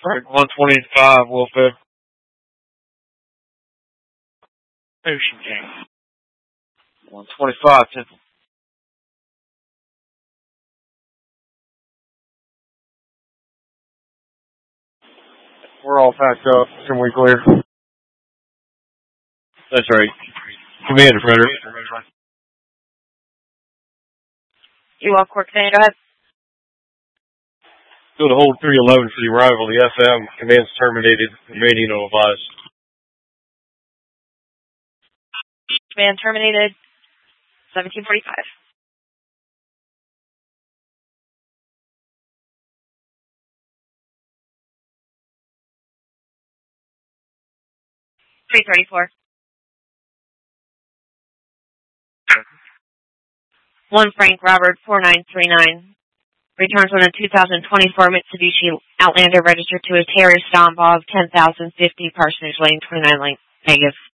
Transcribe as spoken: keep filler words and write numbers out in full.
Frank one twenty-five, Wolfhead. Ocean King. one twenty-five, Temple. We're all packed up. Can we clear? That's right. Commander Frederick. You all Cork, can you go ahead? Go to hold three eleven for the arrival of the F M. Command's terminated. Remaining no advised. Command terminated. seventeen forty-five. three thirty-four. One Frank Robert four nine three nine. Returns on a two thousand twenty-four Mitsubishi Outlander registered to a Terry Stombog ten thousand fifty Parsonage Lane, twenty-nine Lane, Vegas.